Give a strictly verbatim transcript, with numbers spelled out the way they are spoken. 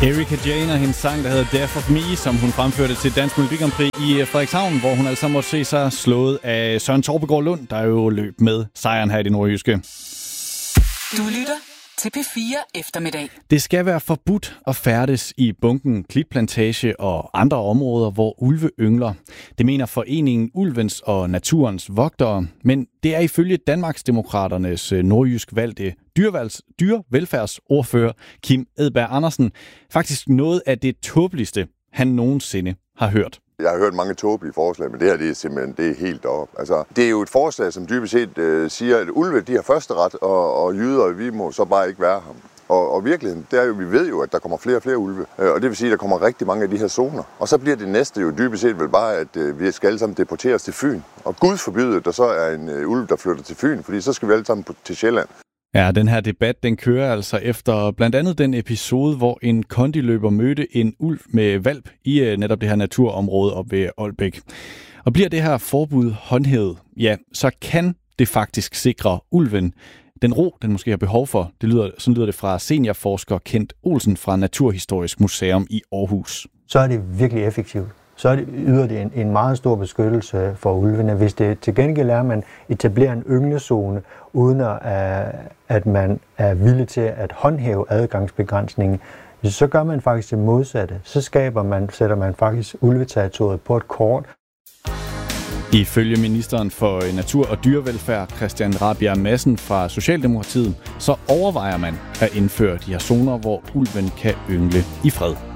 Erika Jane og hendes sang, der hedder Death of Me, som hun fremførte til Dansk Melodi Grand Prix i Frederikshavn, hvor hun altså måtte se sig slået af Søren Torpegaard Lund, der jo løb med sejren her i det nordjyske. Du lytter til P fire Eftermiddag. Det skal være forbudt at færdes i bunken, klitplantage og andre områder, hvor ulve yngler. Det mener foreningen Ulvens og Naturens Vogtere, men det er ifølge Danmarksdemokraternes nordjysk valgte dyrevalgs, dyrevelfærdsordfører Kim Edberg Andersen faktisk noget af det tåbeligste, han nogensinde har hørt. Jeg har hørt mange tåbelige forslag, men det her det er simpelthen det er helt op. Altså, det er jo et forslag, som dybest set øh, siger, at ulve de har førsteret, og, og jyder, vi må så bare ikke være ham. Og, og virkeligheden, det er jo, vi ved jo, at der kommer flere og flere ulve, øh, og det vil sige, at der kommer rigtig mange af de her zoner. Og så bliver det næste jo dybest set vel bare, at øh, vi skal alle sammen deporteres til Fyn. Og Gud forbyde, at der så er en øh, ulv, der flytter til Fyn, fordi så skal vi alle sammen til Sjælland. Ja, den her debat, den kører altså efter blandt andet den episode, hvor en kondiløber mødte en ulv med hvalp i netop det her naturområde op ved Ålbæk. Og bliver det her forbud håndhævet, ja, så kan det faktisk sikre ulven den ro, den måske har behov for. Det lyder, sådan lyder det fra seniorforsker Kent Olsen fra Naturhistorisk Museum i Aarhus. Så er det virkelig effektivt. Så er det, yder det en, en meget stor beskyttelse for ulvene. Hvis det til gengæld er, at man etablerer en ynglezone, uden at, at man er villig til at håndhæve adgangsbegrænsningen, så gør man faktisk det modsatte. Så skaber man, sætter man faktisk ulveterritoriet på et kort. Ifølge ministeren for Natur- og Dyrevelfærd, Christian Rabjerg Madsen fra Socialdemokratiet, så overvejer man at indføre de her zoner, hvor ulven kan yngle i fred.